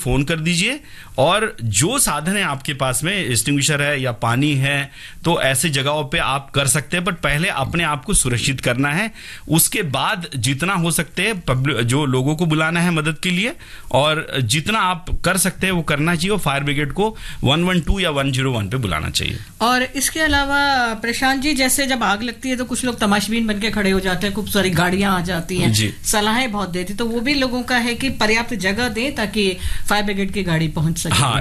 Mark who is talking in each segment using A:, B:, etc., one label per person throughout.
A: Phone कर दीजिए। और जो साधन है आपके पास में, एक्सटिंग्विशर है या पानी है, तो ऐसे जगहों पे आप कर सकते हैं, बट पहले अपने आप को सुरक्षित करना है। उसके बाद जितना हो सकते हैं जो लोगों को बुलाना है मदद के लिए, और जितना आप कर सकते हैं वो करना चाहिए। फायर ब्रिगेड को 112 या 101 पे बुलाना चाहिए।
B: और इसके अलावा प्रशांत जी, जैसे जब आग लगती है तो कुछ लोग तमाशबीन बनके खड़े हो जाते हैं, खूब सारी गाड़ियां आ जाती हैं, सलाहें बहुत देती, तो वो भी लोगों का है कि पर्याप्त जगह दें ताकि फायर ब्रिगेड की गाड़ी पहुंच सके।
A: हाँ,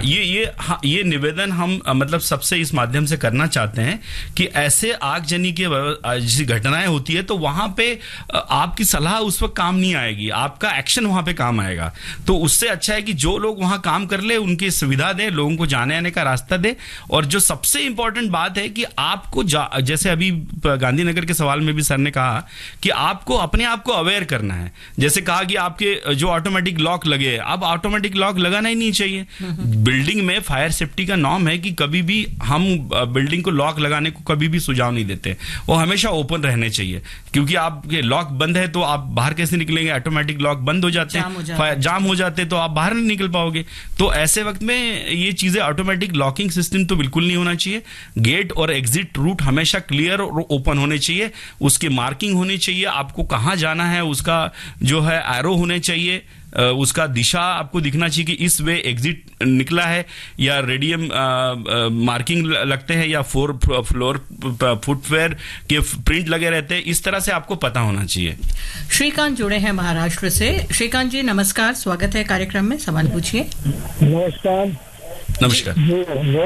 A: ये निवेदन हम मतलब सबसे इस माध्यम से करना चाहते हैं कि ऐसे आगजनी के जैसी घटनाएं होती है तो वहां पे आपकी सलाह उस वक्त काम नहीं आएगी, आपका एक्शन वहां पे काम आएगा। तो उससे अच्छा है कि जो लोग वहां काम कर ले उनकी सुविधा दे, लोगों को जाने आने का रास्ता दे। और जो सबसे इंपॉर्टेंट बात है कि आपको जैसे अभी गांधीनगर के सवाल में भी सर ने कहा कि आपको अपने आप को अवेयर करना है। जैसे कहा कि आपके जो ऑटोमेटिक लॉक लगे, अब ऑटोमेटिक लॉक लगाना ही नहीं चाहिए। बिल्डिंग में फायर सेफ्टी का नॉर्म है कि कभी भी हम बिल्डिंग को लॉक लगाने को कभी भी सुझाव नहीं देते, वो हमेशा ओपन रहने चाहिए। क्योंकि आपके लॉक बंद है तो आप बाहर कैसे निकलेंगे? ऑटोमेटिक लॉक बंद हो जाते हैं, जाम हो जाते हैं, तो आप बाहर नहीं निकल पाओगे। तो ऐसे वक्त में ये चीजें, ऑटोमेटिक लॉकिंग सिस्टम तो बिल्कुल नहीं होना चाहिए। गेट और एग्जिट रूट हमेशा क्लियर और ओपन होने चाहिए, उसकी मार्किंग होनी चाहिए, आपको कहां जाना है उसका जो है एरो होने चाहिए, उसका दिशा आपको दिखना चाहिए कि इस वे एग्जिट निकला है, या रेडियम मार्किंग लगते हैं, या फ्लोर फुटवेयर के प्रिंट लगे रहते हैं। इस तरह से आपको पता होना चाहिए।
B: श्रीकांत जुड़े हैं महाराष्ट्र से। श्रीकांत जी नमस्कार, स्वागत है कार्यक्रम में, सवाल पूछिए।
C: नमस्कार।
A: नमस्कार
C: जी,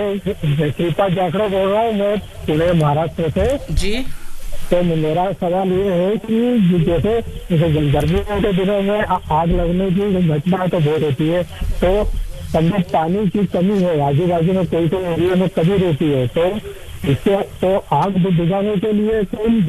C: मैं श्रीपाद जाखड़ा बोल रहा हूँ, मैं पुणे महाराष्ट्र से जी। तो मेरा सवाल ये है कि जैसे गर्मियों के दिनों में आग लगने की घटना तो बहुत होती है, तो कभी पानी की कमी है, आजू बाजू में कोई एरिया में कमी रहती है, तो इससे तो आग बुझाने के लिए कोई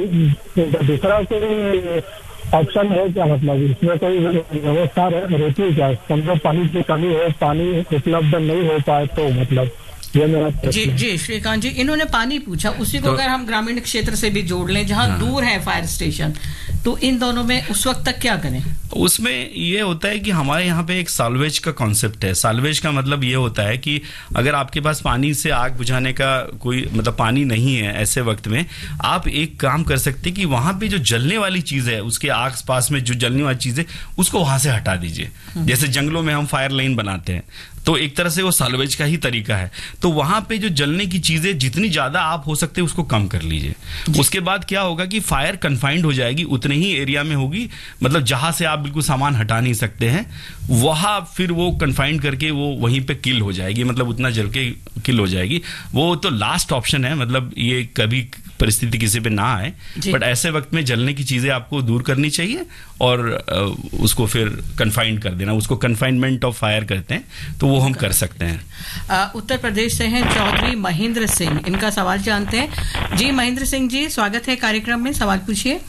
C: दूसरा कोई ऑप्शन है क्या? मतलब इसमें कोई व्यवस्था रहती है क्या? समझो पानी की कमी है, पानी उपलब्ध नहीं हो पाए तो मतलब ये मेरा
B: जी श्रीकांत जी, इन्होंने पानी पूछा, उसी को अगर हम ग्रामीण क्षेत्र से भी जोड़ लें जहां दूर है फायर स्टेशन, तो इन दोनों में उस वक्त तक क्या करें?
A: उसमें ये होता है कि हमारे यहाँ पे एक साल्वेज का कॉन्सेप्ट है। साल्वेज का मतलब ये होता है कि अगर आपके पास पानी से आग बुझाने का कोई मतलब पानी नहीं है, ऐसे वक्त में आप एक काम कर सकते हैं कि वहां पे जो जलने वाली चीज है, उसके आस पास में जो जलने वाली चीज है उसको वहां से हटा दीजिए। जैसे जंगलों में हम फायर लाइन बनाते हैं, तो एक तरह से वो साल्वेज का ही तरीका है। तो वहां पे जो जलने की चीजें जितनी ज्यादा आप हो सकते हैं उसको कम कर लीजिए। उसके बाद क्या होगा कि फायर कन्फाइंड हो जाएगी, उतने ही एरिया में होगी, मतलब जहां से आप बिल्कुल सामान हटा नहीं सकते हैं वहां फिर वो कन्फाइंड करके वो वहीं पे किल हो जाएगी, मतलब उतना जल के किल हो जाएगी। वो तो लास्ट ऑप्शन है, मतलब ये कभी परिस्थिति किसी पे ना आए, बट ऐसे वक्त में जलने की चीजें आपको दूर करनी चाहिए और उसको फिर कन्फाइंड कर देना, उसको कन्फाइनमेंट ऑफ फायर कहते हैं, तो वो हम कर सकते हैं।
B: उत्तर प्रदेश से हैं चौधरी महेंद्र सिंह, इनका सवाल जानते हैं। जी महेंद्र सिंह जी, स्वागत है कार्यक्रम में, सवाल पूछिए।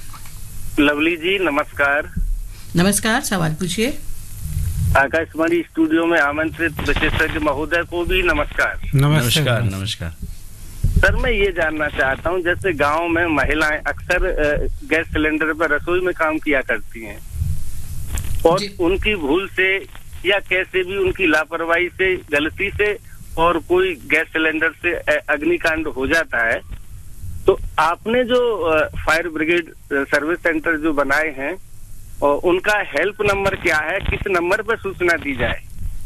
D: लवली जी नमस्कार।
B: नमस्कार, सवाल पूछिए।
D: आकाशवाणी स्टूडियो में आमंत्रित विशेषज्ञ महोदय को भी नमस्कार।
A: नमस्कार। नमस्कार
D: सर, मैं ये जानना चाहता हूँ, जैसे गांव में महिलाएं अक्सर गैस सिलेंडर पर रसोई में काम किया करती हैं और उनकी भूल से या कैसे भी उनकी लापरवाही से, गलती से और कोई गैस सिलेंडर से अग्निकांड हो जाता है, तो आपने जो फायर ब्रिगेड सर्विस सेंटर जो बनाए हैं और उनका हेल्प नंबर क्या है, किस नंबर पर सूचना दी जाए?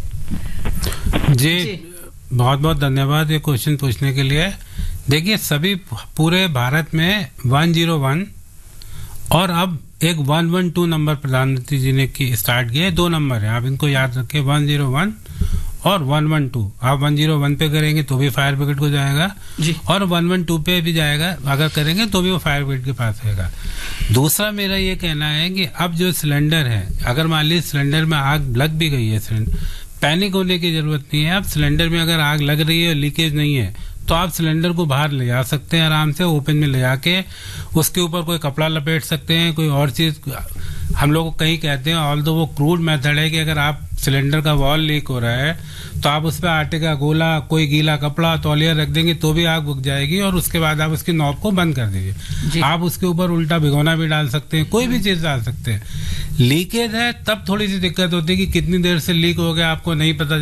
E: जी बहुत बहुत धन्यवाद ये क्वेश्चन पूछने के लिए। देखिए, सभी पूरे भारत में 101 और अब एक 112 नंबर प्रधानमंत्री जी ने स्टार्ट किया है। 2 नंबर है, आप इनको याद रखें, 101 और 112। आप 101 पे करेंगे तो भी फायर ब्रिगेड को जाएगा जी, और 112 पे भी जाएगा, अगर करेंगे तो भी वो फायर ब्रिगेड के पास रहेगा। दूसरा मेरा ये कहना है कि अब जो सिलेंडर है, अगर मान लीजिए सिलेंडर में आग लग भी गई है, पैनिक होने की जरूरत नहीं है। आप सिलेंडर में अगर आग लग रही है, लीकेज नहीं है, तो आप सिलेंडर को बाहर ले जा सकते हैं, आराम से ओपन में ले जाके उसके ऊपर कोई कपड़ा लपेट सकते हैं, कोई और चीज। हम लोग कहीं कहते हैं, ऑल्दो वो क्रूड मेथड है कि अगर आप सिलेंडर का वॉल लीक हो रहा है तो आप उस पर आटे का गोला, कोई गीला कपड़ा, तौलिया रख देंगे तो भी आग बुझ जाएगी, और उसके बाद आप उसकी नॉब को बंद कर दीजिए। आप उसके ऊपर उल्टा भिगोना भी डाल सकते हैं, कोई भी चीज डाल सकते हैं। लीकेज है तब थोड़ी सी दिक्कत होती है कि कितनी देर से लीक हो गया आपको नहीं पता